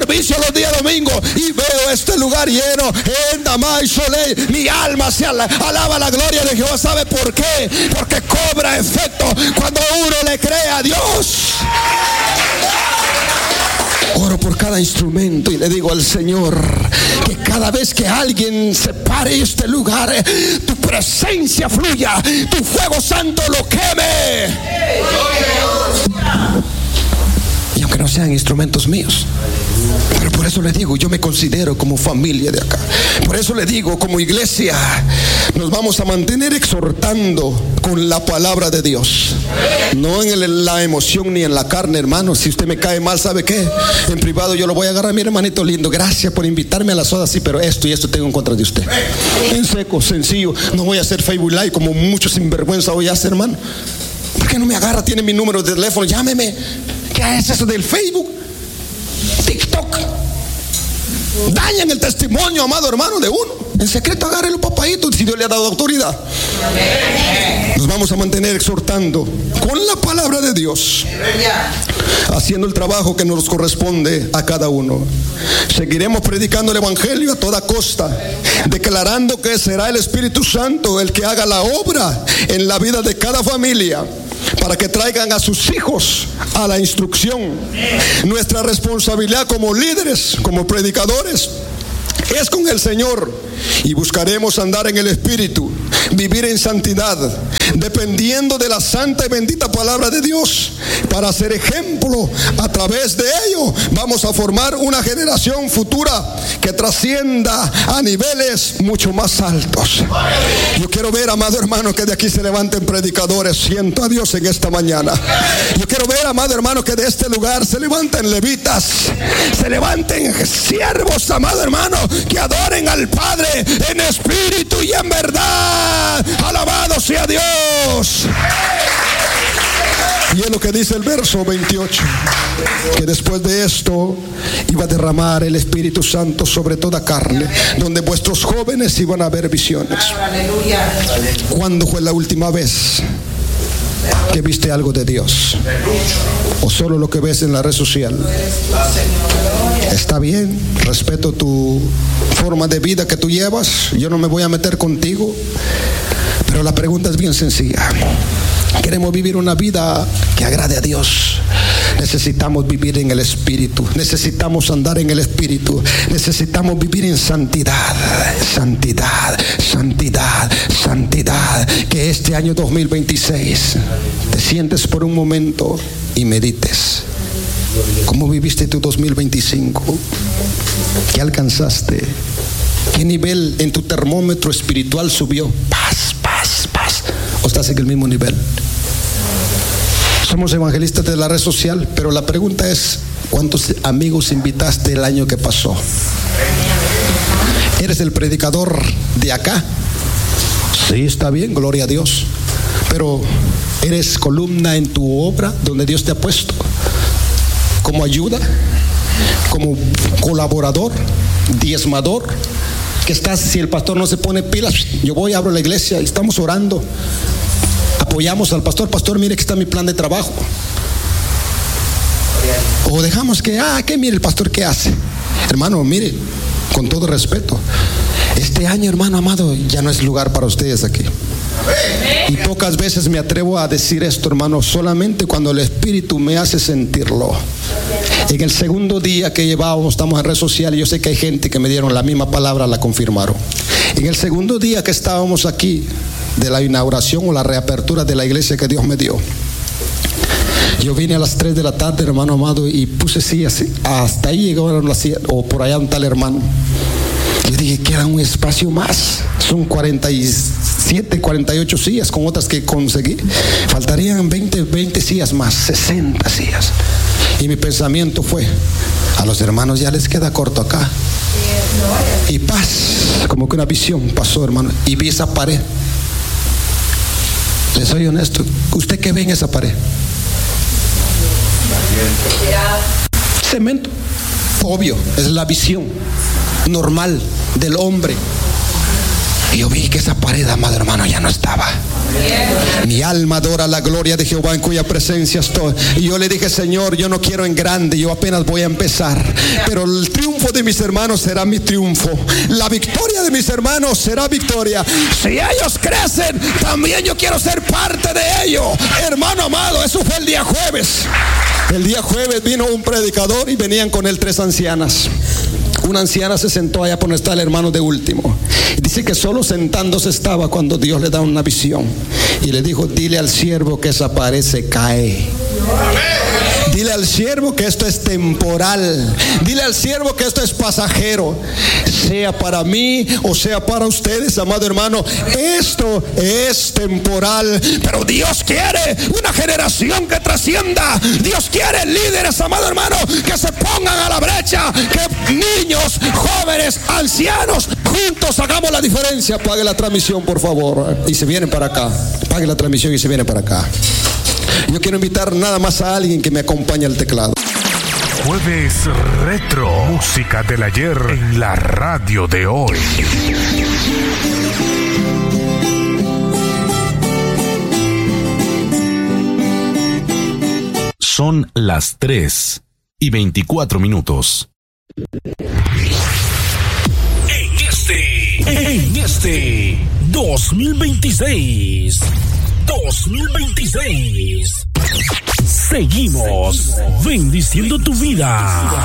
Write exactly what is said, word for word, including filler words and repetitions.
servicio los días domingos y veo este lugar lleno. En Damay Soleil, mi alma se ala, alaba la gloria de Jehová. ¿Sabe por qué? Porque cobra efecto cuando uno le cree a Dios. Oro por cada instrumento y le digo al Señor que cada vez que alguien se pare en este lugar, tu presencia fluya, tu fuego santo lo queme. Y aunque no sean instrumentos míos, pero por eso le digo, yo me considero como familia de acá. Por eso le digo, como iglesia, nos vamos a mantener exhortando con la palabra de Dios, no en el, la emoción ni en la carne, hermano. Si usted me cae mal, ¿sabe qué? En privado yo lo voy a agarrar. Mi hermanito lindo, gracias por invitarme a la soda, sí, pero esto y esto tengo en contra de usted. En seco, sencillo. No voy a hacer Facebook Live como muchos sinvergüenza hoy hacen, hermano. ¿Por qué no me agarra? Tiene mi número de teléfono, llámeme. ¿Qué es eso del Facebook? TikTok. Dañan el testimonio, amado hermano, de uno. En secreto agárrelo, papadito, si Dios le ha dado autoridad. Nos vamos a mantener exhortando con la palabra de Dios, haciendo el trabajo que nos corresponde a cada uno. Seguiremos predicando el evangelio a toda costa, declarando que será el Espíritu Santo el que haga la obra en la vida de cada familia, para que traigan a sus hijos a la instrucción. Nuestra responsabilidad como líderes, como predicadores, es con el Señor, y buscaremos andar en el Espíritu, vivir en santidad, dependiendo de la santa y bendita palabra de Dios, para ser ejemplo. A través de ello vamos a formar una generación futura que trascienda a niveles mucho más altos. Yo quiero ver, amado hermano, que de aquí se levanten predicadores. Siento a Dios en esta mañana. Yo quiero ver, amado hermano, que de este lugar se levanten levitas, se levanten siervos, amado hermano, que adoren al Padre en espíritu y en verdad. Alabado sea Dios. Y es lo que dice el verso veintiocho, que después de esto iba a derramar el Espíritu Santo sobre toda carne, donde vuestros jóvenes iban a ver visiones. ¿Cuándo fue la última vez que viste algo de Dios? ¿O solo lo que ves en la red social? Está bien, respeto tu forma de vida que tú llevas, yo no me voy a meter contigo, pero la pregunta es bien sencilla. Queremos vivir una vida que agrade a Dios. Necesitamos vivir en el Espíritu, necesitamos andar en el Espíritu, necesitamos vivir en santidad, santidad, santidad, santidad. Que este año dos mil veintiséis te sientes por un momento y medites. ¿Cómo viviste tu dos mil veinticinco? ¿Qué alcanzaste? ¿Qué nivel en tu termómetro espiritual subió? Paz, paz, paz. ¿O estás en el mismo nivel? Somos evangelistas de la red social, pero la pregunta es, ¿cuántos amigos invitaste el año que pasó? ¿Eres el predicador de acá? Sí, está bien, gloria a Dios. Pero ¿eres columna en tu obra donde Dios te ha puesto? ¿Como ayuda? ¿Como colaborador? ¿Diezmador? Que estás, si el pastor no se pone pilas, yo voy, abro la iglesia y estamos orando. Apoyamos al pastor. Pastor, mire que está mi plan de trabajo. O dejamos que, ah, que mire el pastor qué hace. Hermano, mire, con todo respeto, este año, hermano amado, ya no es lugar para ustedes aquí. Y pocas veces me atrevo a decir esto, hermano, solamente cuando el Espíritu me hace sentirlo. En el segundo día que llevábamos, estamos en red social, y yo sé que hay gente que me dieron la misma palabra, la confirmaron. En el segundo día que estábamos aquí, de la inauguración o la reapertura de la iglesia que Dios me dio, yo vine a las tres de la tarde, hermano amado, y puse sillas, hasta ahí llegaron las sillas, o por allá un tal hermano. Yo dije, queda un espacio más. Son cuarenta y siete, cuarenta y ocho sillas con otras que conseguí. Faltarían veinte, veinte sillas más, sesenta sillas. Y mi pensamiento fue, a los hermanos ya les queda corto acá. Y paz, como que una visión pasó, hermano, y vi esa pared. Les soy honesto, ¿usted qué ve en esa pared? Cemento. Obvio, es la visión normal del hombre. Y yo vi que esa pared, amado hermano, ya no estaba. Mi alma adora la gloria de Jehová, en cuya presencia estoy. Y yo le dije: Señor, yo no quiero en grande, yo apenas voy a empezar, pero el triunfo de mis hermanos será mi triunfo. La victoria de mis hermanos será victoria. Si ellos crecen, también yo quiero ser parte de ello. Hermano amado, eso fue el día jueves. El día jueves vino un predicador y venían con él tres ancianas. Una anciana se sentó allá por donde está el hermano de último. Dice que solo sentándose estaba cuando Dios le da una visión. Y le dijo: dile al siervo que esa pared se cae. Dile al siervo que esto es temporal. Dile al siervo que esto es pasajero. Sea para mí o sea para ustedes, amado hermano, esto es temporal. Pero Dios quiere una generación que trascienda. Dios quiere líderes, amado hermano, que se pongan a la brecha. Que niños, jóvenes, ancianos, juntos hagamos la diferencia. Pague la transmisión, por favor. Y se vienen para acá. Pague la transmisión y se vienen para acá. Yo quiero invitar nada más a alguien que me acompañe al teclado. Jueves Retro, música del ayer en la radio de hoy. Son las tres y veinticuatro minutos. En este, en este dos mil veintiséis. dos mil veintiséis. Seguimos bendiciendo tu vida.